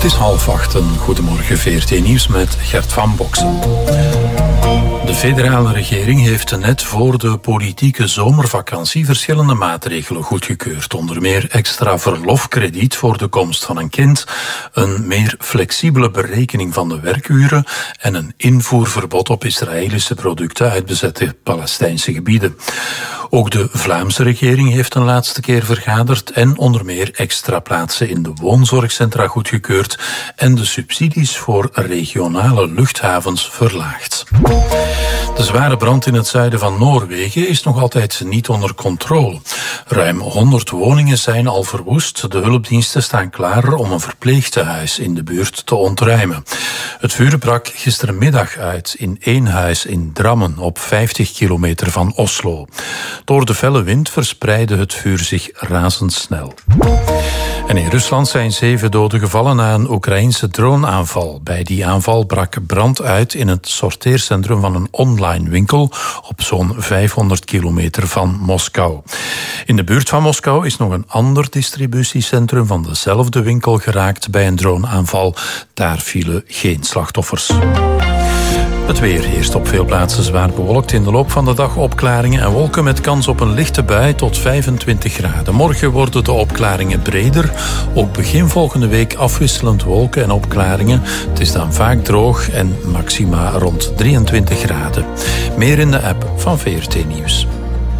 is 7:30. Goedemorgen, VRT Nieuws met Gert van Boksen. De federale regering heeft net voor de politieke zomervakantie verschillende maatregelen goedgekeurd. Onder meer extra verlofkrediet voor de komst van een kind, een meer flexibele berekening van de werkuren en een invoerverbod op Israëlische producten uit bezette Palestijnse gebieden. Ook de Vlaamse regering heeft een laatste keer vergaderd en onder meer extra plaatsen in de woonzorgcentra goedgekeurd en de subsidies voor regionale luchthavens verlaagd. De zware brand in het zuiden van Noorwegen is nog altijd niet onder controle. Ruim 100 woningen zijn al verwoest. De hulpdiensten staan klaar om een verpleegtehuis in de buurt te ontruimen. Het vuur brak gistermiddag uit in één huis in Drammen, op 50 kilometer van Oslo. Door de felle wind verspreidde het vuur zich razendsnel. En in Rusland zijn 7 doden gevallen na een Oekraïense droneaanval. Bij die aanval brak brand uit in het sorteercentrum van een online winkel op zo'n 500 kilometer van Moskou. In de buurt van Moskou is nog een ander distributiecentrum van dezelfde winkel geraakt bij een droneaanval. Daar vielen geen slachtoffers. Het weer heerst op veel plaatsen zwaar bewolkt. In de loop van de dag opklaringen en wolken met kans op een lichte bui tot 25 graden. Morgen worden de opklaringen breder. Ook begin volgende week afwisselend wolken en opklaringen. Het is dan vaak droog en maxima rond 23 graden. Meer in de app van VRT Nieuws.